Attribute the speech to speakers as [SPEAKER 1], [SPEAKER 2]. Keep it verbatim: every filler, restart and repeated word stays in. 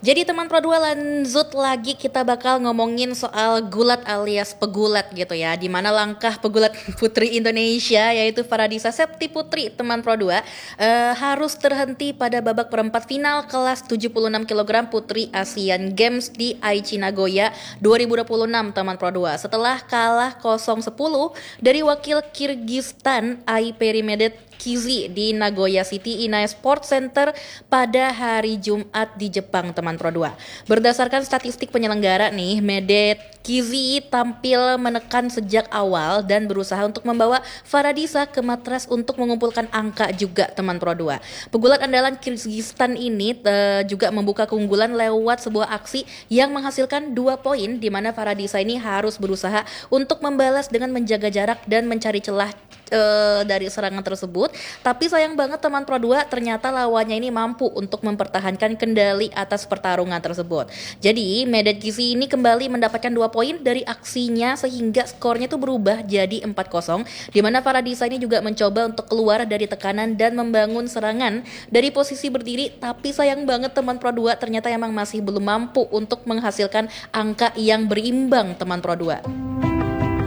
[SPEAKER 1] Jadi teman Pro dua lanjut lagi kita bakal ngomongin soal gulat alias pegulat gitu ya. Dimana langkah pegulat putri Indonesia yaitu Faradisa Septi Putri teman Pro dua eh, harus terhenti pada babak perempat final kelas tujuh puluh enam kilogram putri Asian Games di Aichi Nagoya dua ribu dua puluh enam teman Pro dua. Setelah kalah nol sepuluh dari wakil Kirgistan Ai Perimedet Kizi di Nagoya City Inai Sports Center pada hari Jumat di Jepang teman Pro dua. Berdasarkan statistik penyelenggara nih, Medet Kizi tampil menekan sejak awal dan berusaha untuk membawa Faradisa ke matras untuk mengumpulkan angka juga teman Pro dua. Pegulat andalan Kirgistan ini uh, juga membuka keunggulan lewat sebuah aksi yang menghasilkan dua poin di mana Faradisa ini harus berusaha untuk membalas dengan menjaga jarak dan mencari celah Uh, dari serangan tersebut. Tapi sayang banget teman Pro dua ternyata lawannya ini mampu untuk mempertahankan kendali atas pertarungan tersebut. Jadi Medet Kizi ini kembali mendapatkan dua poin dari aksinya sehingga skornya itu berubah jadi empat kosong, di mana Faradisa ini juga mencoba untuk keluar dari tekanan dan membangun serangan dari posisi berdiri. Tapi sayang banget teman Pro dua ternyata emang masih belum mampu untuk menghasilkan angka yang berimbang teman Pro dua.